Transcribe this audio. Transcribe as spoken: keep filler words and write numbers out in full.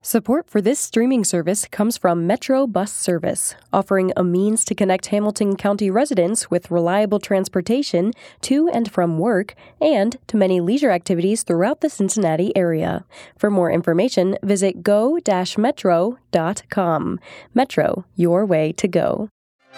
Support for this streaming service comes from Metro Bus Service, offering a means to connect Hamilton County residents with reliable transportation to and from work and to many leisure activities throughout the Cincinnati area. For more information, visit go dash metro dot com. Metro, your way to go.